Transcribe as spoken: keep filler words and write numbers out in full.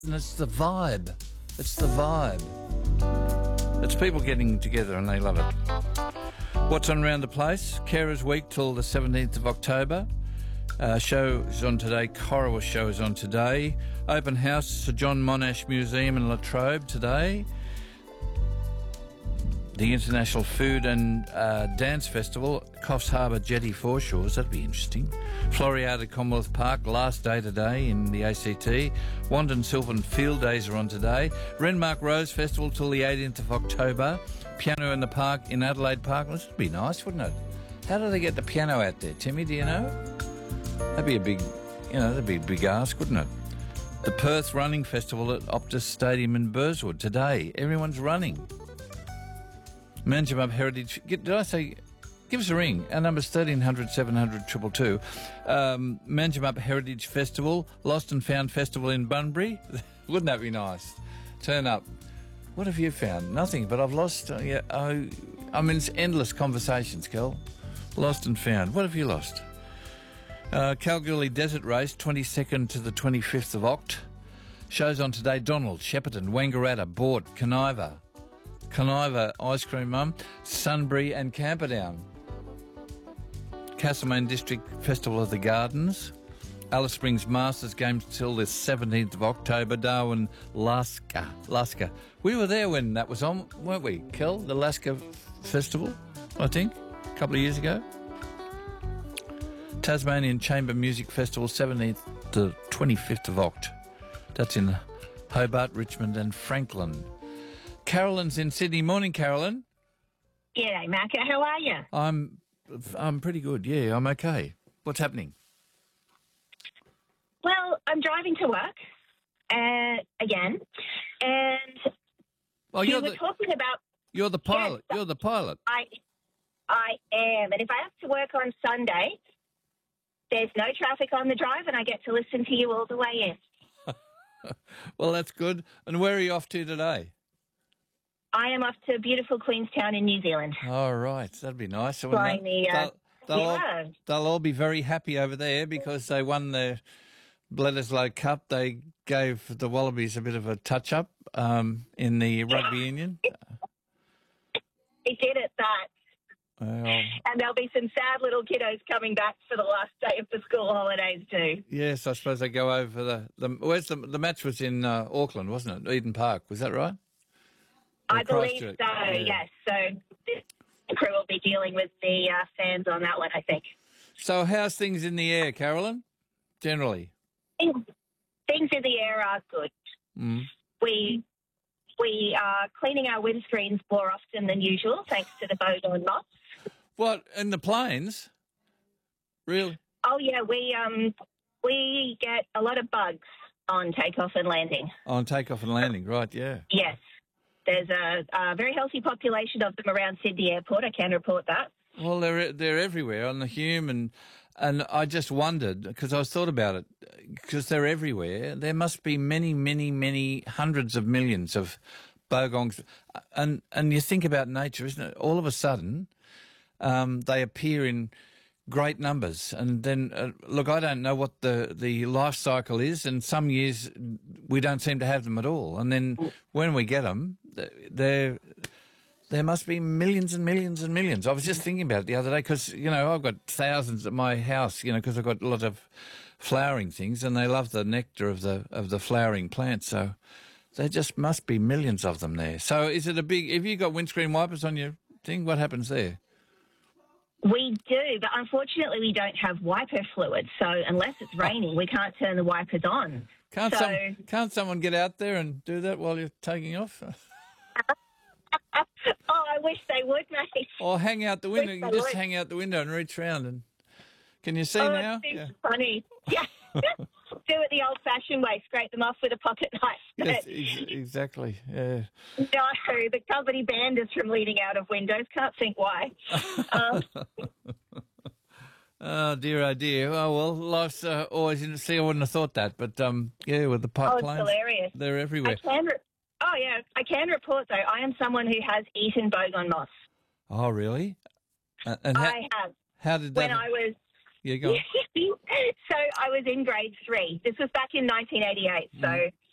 And it's the vibe. It's the vibe. It's people getting together and they love it. What's on around the place? Carers Week till the seventeenth of October. Uh, show is on today. Corowa show is on today. Open house, Sir John Monash Museum in Latrobe today. The International Food and uh, Dance Festival, Coffs Harbour Jetty Foreshores, that'd be interesting. Floriada Commonwealth Park, last day today in the A C T. Wandon Sylvan Field Days are on today. Renmark Rose Festival till the eighteenth of October. Piano in the Park in Adelaide Park. This would be nice, wouldn't it? How do they get the piano out there, Timmy, do you know? That'd be a big, you know, that'd be a big ask, wouldn't it? The Perth Running Festival at Optus Stadium in Burswood today. Everyone's running. Manjimup Heritage, did I say, give us a ring. Our number's thirteen hundred, seven hundred, two two two. Um, Manjimup Heritage Festival, Lost and Found Festival in Bunbury. Wouldn't that be nice? Turn up. What have you found? Nothing, but I've lost, uh, yeah, oh, I mean, it's endless conversations, Kel. Lost and found. What have you lost? Uh, Kalgoorlie Desert Race, twenty-second to the twenty-fifth of Oct. Shows on today, Donald, Shepparton, Wangaratta, Bort, Coniva. Coniva Ice Cream Mum, Sunbury and Camperdown. Castlemaine District Festival of the Gardens. Alice Springs Masters Games till the seventeenth of October. Darwin Laska. Laska. We were there when that was on, weren't we, Kel? The Laska Festival, I think, a couple of years ago. Tasmanian Chamber Music Festival, seventeenth to twenty-fifth of Oct. That's in Hobart, Richmond and Franklin. Carolyn's in Sydney. Morning, Carolyn. G'day, Macca. How are you? I'm I'm pretty good, yeah, I'm okay. What's happening? Well, I'm driving to work uh, again, and well, we you're were the, talking about... You're the pilot. Yes, you're the pilot. I, I am, and if I have to work on Sunday, there's no traffic on the drive, and I get to listen to you all the way in. Well, that's good. And where are you off to today? I am off to beautiful Queenstown in New Zealand. All right, that'd be nice. So Flying the, uh, they'll, they'll, yeah. all, they'll all be very happy over there because they won the Bledisloe Cup. They gave the Wallabies a bit of a touch-up um, in the rugby union. They did it, that. Well, and there'll be some sad little kiddos coming back for the last day of the school holidays too. Yes, I suppose they go over the... the where's the, the match was in uh, Auckland, wasn't it? Eden Park, was that right? I believe so, yeah. yes. So the crew will be dealing with the uh, fans on that one, I think. So how's things in the air, Carolyn, generally? Things, things in the air are good. Mm. We we are cleaning our windscreens more often than usual, thanks to the bogon moths. What, in the planes? Really? Oh, yeah, we um we get a lot of bugs on takeoff and landing. On takeoff and landing, right, yeah. Yes. There's a, a very healthy population of them around Sydney Airport. I can report that. Well, they're they're everywhere on the Hume, and and I just wondered because I was thought about it because they're everywhere. There must be many, many, many hundreds of millions of bogongs, and and you think about nature, isn't it? All of a sudden, um, they appear in great numbers, and then uh, look, I don't know what the the life cycle is, and some years we don't seem to have them at all, and then when we get them, they're there must be millions and millions and millions. I was just thinking about it the other day because, you know, I've got thousands at my house, you know, because I've got a lot of flowering things and they love the nectar of the of the flowering plants. So there just must be millions of them there. So is it a big... Have you got windscreen wipers on your thing? What happens there? We do, but unfortunately we don't have wiper fluid. So unless it's raining, we can't turn the wipers on. Can't, so... some, can't someone get out there and do that while you're taking off? Oh, I wish they would, mate. Or hang out the window. You can just would. hang out the window and reach round. And can you see oh, now? It's Yeah. funny. Yeah. Do it the old-fashioned way. Scrape them off with a pocket knife. Yes, ex- exactly. Yeah. No, the company banned us from leaning out of windows. Can't think why. Um, oh dear, oh dear. Oh well, life's uh, always in. See, I wouldn't have thought that, but um, yeah, with the pipe oh, it's planes, hilarious. they're everywhere. I can. Re- oh yeah, I can report though. I am someone who has eaten bogon moss. Oh really? Uh, and how, I have. How did that? When I was. Yeah, go on. So I was in grade three. This was back in nineteen eighty-eight. So Mm.